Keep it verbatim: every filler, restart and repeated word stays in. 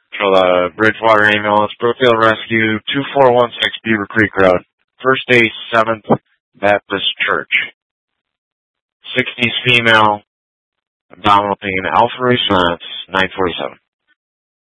Control uh, Bridgewater ambulance, Brookfield Rescue, two four one six Beaver Creek Road, First Day Seventh Baptist Church. sixties female, abdominal pain, alpha response, nine forty-seven.